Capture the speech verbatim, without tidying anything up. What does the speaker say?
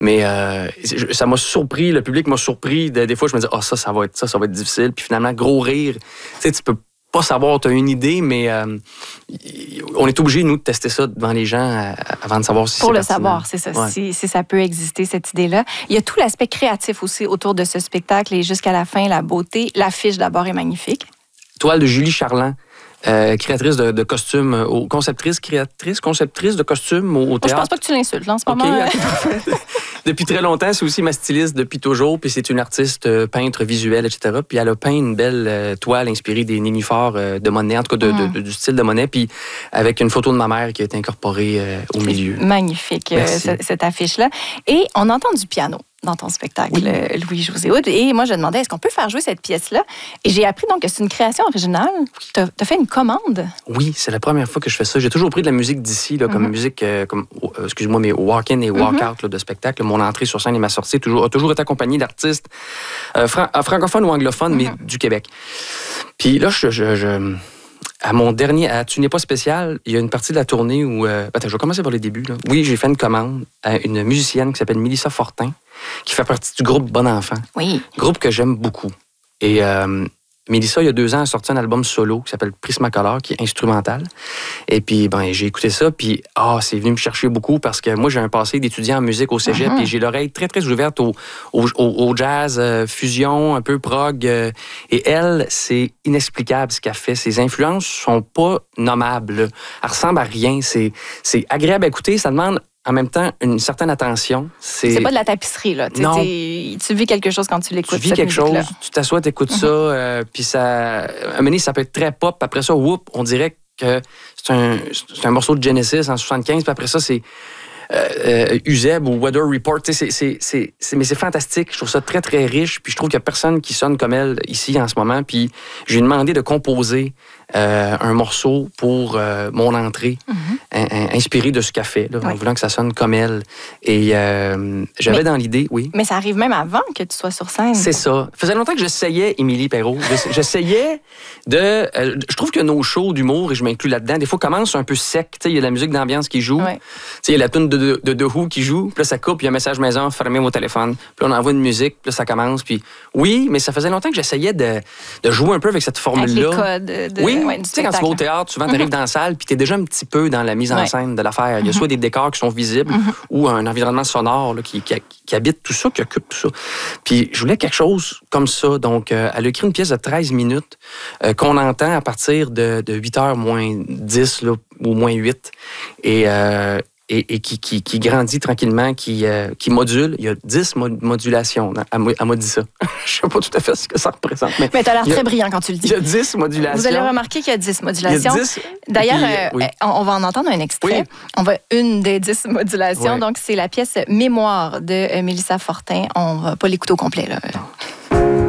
Mais euh, ça m'a surpris, le public m'a surpris. Des fois, je me disais, ah, oh, ça, ça va être ça, ça va être difficile. Puis finalement, gros rire. Tu sais, tu peux pas savoir, tu as une idée, mais euh, on est obligé, nous, de tester ça devant les gens euh, avant de savoir si Pour c'est le pertinent. savoir, c'est ça, Ouais. si, si ça peut exister, cette idée-là. Il y a tout l'aspect créatif aussi autour de ce spectacle et jusqu'à la fin, la beauté. L'affiche, d'abord, est magnifique. Toile de Julie Charland. Euh, créatrice de, de costumes, euh, conceptrice, créatrice, conceptrice de costumes au, au théâtre. Moi, je pense pas que tu l'insultes, là, en ce OK, moment. OK, parfait. Depuis très longtemps, c'est aussi ma styliste depuis toujours, puis c'est une artiste euh, peintre visuelle, et cetera. Puis elle a peint une belle euh, toile inspirée des nénuphars euh, de Monet, en tout cas de, mm. de, de, du style de Monet, puis avec une photo de ma mère qui a été incorporée euh, au milieu. Magnifique, euh, cette, cette affiche-là. Et on entend du piano dans ton spectacle, oui. euh, Louis-José Hood. Et moi, je demandais, est-ce qu'on peut faire jouer cette pièce-là? Et j'ai appris donc que c'est une création originale. Tu as fait une commande. Oui, c'est la première fois que je fais ça. J'ai toujours pris de la musique d'ici, là, comme mm-hmm. musique, euh, comme, euh, excuse-moi, mais walk-in et walk-out mm-hmm. de spectacle. Mon entrée sur scène et ma sortie toujours, a toujours été accompagnée d'artistes euh, fran- francophones ou anglophones, mm-hmm. mais du Québec. Puis là, je... je, je À mon dernier, à Tu n'es pas spécial, il y a une partie de la tournée où... Euh, attends, je vais commencer par les débuts. Là. Oui, j'ai fait une commande à une musicienne qui s'appelle Mélissa Fortin, qui fait partie du groupe Bon Enfant. Oui. Groupe que j'aime beaucoup. Et euh, Mélissa, il y a deux ans, a sorti un album solo qui s'appelle Prismacolor, qui est instrumental. Et puis, ben, j'ai écouté ça, puis ah, c'est venu me chercher beaucoup parce que moi, j'ai un passé d'étudiant en musique au cégep, uh-huh. et j'ai l'oreille très, très ouverte au, au, au jazz, euh, fusion, un peu prog. Euh, et elle, c'est inexplicable ce qu'elle fait. Ses influences sont pas nommables. Elle ressemble à rien. C'est, c'est agréable à écouter. Ça demande en même temps une certaine attention. C'est, c'est pas de la tapisserie, là. T'sais, non. T'sais, tu vis quelque chose quand tu l'écoutes. Tu vis quelque chose, tu t'assois, tu écoutes mm-hmm. ça, euh, puis ça... À un moment donné, ça peut être très pop. Après ça, whoop, on dirait que c'est un, c'est un morceau de Genesis en soixante-quinze, puis après ça, c'est... Euh, euh, Uzeb ou Weather Report, c'est, c'est, c'est, c'est, mais c'est fantastique. Je trouve ça très, très riche. Puis je trouve qu'il n'y a personne qui sonne comme elle ici en ce moment. Puis j'ai demandé de composer euh, un morceau pour euh, mon entrée, mm-hmm. in- inspiré de ce qu'elle fait, là, oui. en voulant que ça sonne comme elle. Et euh, j'avais mais, dans l'idée, oui. Mais ça arrive même avant que tu sois sur scène. C'est ça. Ça faisait longtemps que j'essayais, Émilie Perrault. J'essayais de... Euh, je trouve que nos shows d'humour, et je m'inclus là-dedans, des fois commencent un peu sec. Il y a la musique d'ambiance qui joue. Oui. Il y a la tune de de, de The Who qui joue, puis là, ça coupe, il y a un message maison, fermez vos téléphones, puis là, on envoie une musique, puis là, ça commence, puis oui, mais ça faisait longtemps que j'essayais de, de jouer un peu avec cette formule-là. Avec les codes de, oui, ouais, tu sais, quand tu vas au théâtre, souvent, tu arrives mm-hmm. dans la salle, puis tu es déjà un petit peu dans la mise en ouais. scène de l'affaire. Il y a mm-hmm. soit des décors qui sont visibles, mm-hmm. ou un environnement sonore là, qui, qui, qui habite tout ça, qui occupe tout ça. Puis je voulais quelque chose comme ça, donc euh, elle a écrit une pièce de treize minutes euh, qu'on entend à partir de, de huit heures moins dix, là, ou moins huit, et... Euh, Et, et qui, qui, qui grandit tranquillement, qui, euh, qui module. Il y a dix mod- modulations. Elle m'a, elle m'a dit ça. Je ne sais pas tout à fait ce que ça représente. Mais, mais tu as l'air très a, brillant quand tu le dis. Il y a dix modulations. Vous allez remarquer qu'il y a dix modulations. Il y a dix. D'ailleurs, puis, euh, oui. on va en entendre un extrait. Oui. On va une des dix modulations. Oui. Donc, c'est la pièce Mémoire de Mélissa Fortin. On ne va pas l'écouter au complet, là.